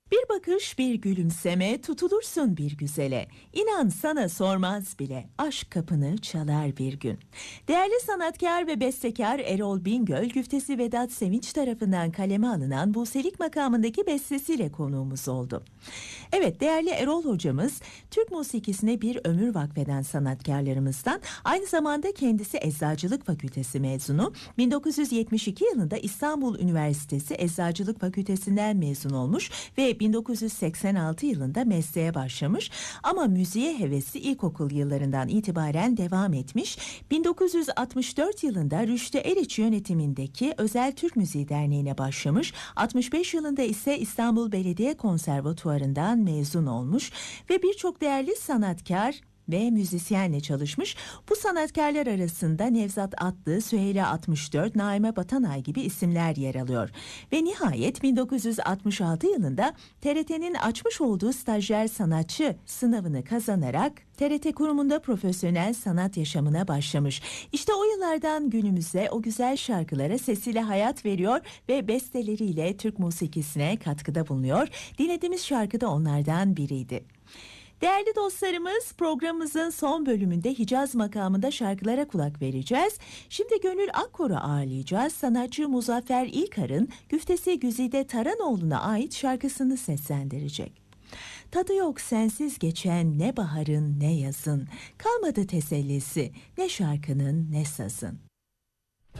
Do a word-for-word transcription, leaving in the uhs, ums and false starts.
Bir bakış, bir gülümseme, tutulursun bir güzele. İnan sana sormaz bile, aşk kapını çalar bir gün. Değerli sanatkar ve bestekar Erol Bingöl, güftesi Vedat Sevinç tarafından kaleme alınan Buselik makamındaki bestesiyle konuğumuz oldu. Evet, değerli Erol hocamız, Türk musikisine bir ömür vakfeden sanatkarlarımızdan, aynı zamanda kendisi Eczacılık Fakültesi mezunu, bin dokuz yüz yetmiş iki yılında İstanbul Üniversitesi Eczacılık Fakültesinden mezun olmuş ve bin dokuz yüz seksen altı yılında mesleğe başlamış, ama müziğe hevesi ilkokul yıllarından itibaren devam etmiş. bin dokuz yüz altmış dört yılında Rüştü Eriç yönetimindeki Özel Türk Müziği Derneği'ne başlamış, altmış beş yılında ise İstanbul Belediye Konservatuvarı'ndan mezun olmuş ve birçok değerli sanatkar ve müzisyenle çalışmış. Bu sanatkarlar arasında Nevzat Atlı, Süheyla altmış dört, Naime Batanay gibi isimler yer alıyor. Ve nihayet bin dokuz yüz altmış altı yılında T R T'nin açmış olduğu stajyer sanatçı sınavını kazanarak T R T kurumunda profesyonel sanat yaşamına başlamış. İşte o yıllardan günümüze o güzel şarkılara sesiyle hayat veriyor ve besteleriyle Türk musikisine katkıda bulunuyor. Dinlediğimiz şarkı da onlardan biriydi. Değerli dostlarımız, programımızın son bölümünde Hicaz makamında şarkılara kulak vereceğiz. Şimdi Gönül Akkor'u ağırlayacağız. Sanatçı Muzaffer İlkar'ın Güftesi Güzide Taranoğlu'na ait şarkısını seslendirecek. Tadı yok sensiz geçen ne baharın ne yazın, kalmadı tesellisi ne şarkının ne sazın.